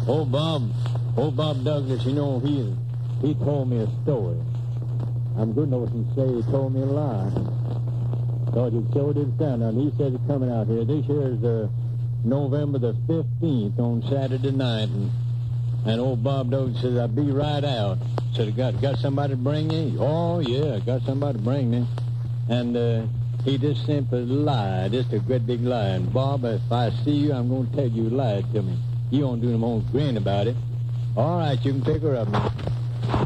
Old Bob Douglas, he told me a story. I'm good enough to say he told me a lie. Because he sure did stand out. He said he's coming out here. This year is November the 15th on Saturday night. And old Bob Douglas says, I'll be right out. Said, got somebody to bring you? Oh, yeah, got somebody to bring me. And he just simply lied, just a great big lie. And Bob, if I see you, I'm going to tell you lied to me. You don't do no more grin about it. All right, you can pick her up now.